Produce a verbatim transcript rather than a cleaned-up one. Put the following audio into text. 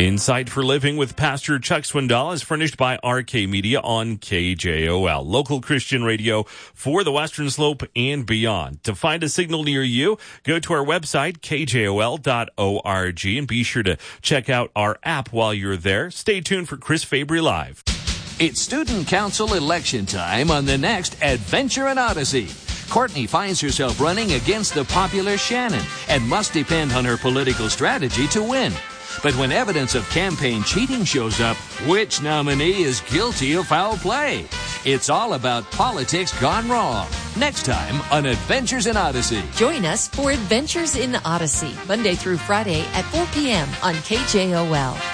Insight for Living with Pastor Chuck Swindoll is furnished by R K Media on K J O L, local Christian radio for the Western Slope and beyond. To find a signal near you, go to our website, K J O L dot org, and be sure to check out our app while you're there. Stay tuned for Chris Fabry Live. It's student council election time on the next Adventure in Odyssey. Courtney finds herself running against the popular Shannon and must depend on her political strategy to win. But when evidence of campaign cheating shows up, which nominee is guilty of foul play? It's all about politics gone wrong. Next time on Adventures in Odyssey. Join us for Adventures in Odyssey, Monday through Friday at four p.m. on K J O L.